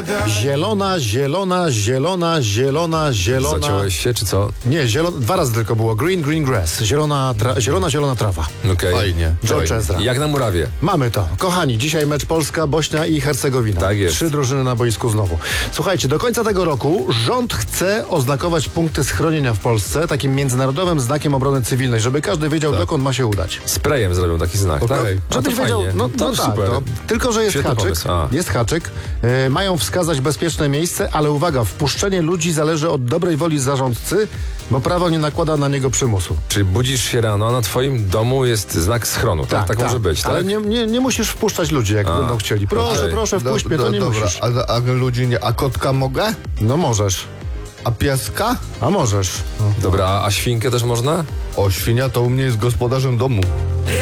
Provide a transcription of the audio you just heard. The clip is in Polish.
Zielona, zielona, zielona, zielona, zielona. Zaciąłeś się, czy co? Nie, dwa razy tylko było. Green, green grass. Zielona trawa. Okej. Fajnie. George Ezra. Jak na murawie. Mamy to. Kochani, dzisiaj mecz Polska, Bośnia i Hercegowina. Tak jest. 3 drużyny na boisku znowu. Słuchajcie, do końca tego roku rząd chce oznakować punkty schronienia w Polsce takim międzynarodowym znakiem obrony cywilnej, żeby każdy wiedział, dokąd ma się udać. Sprayem zrobią taki znak, tak? Okej. A to Żebyś wiedział, fajnie. no to tak, super. no. Tylko że jest Świetny haczyk. pomysł. A. Jest haczyk. Mają wskazać bezpieczne miejsce, ale uwaga, wpuszczenie ludzi zależy od dobrej woli zarządcy, bo prawo nie nakłada na niego przymusu. Czyli budzisz się rano, a na twoim domu jest znak schronu, tak? Tak może być, tak? Ale nie musisz wpuszczać ludzi, jak będą chcieli. Proszę, okej. proszę, wpuść mnie, to nie dobra, musisz. a ludzi nie. A kotka mogę? No możesz. A pieska? A możesz. Dobra, a świnkę też można? O, świnia to u mnie jest gospodarzem domu.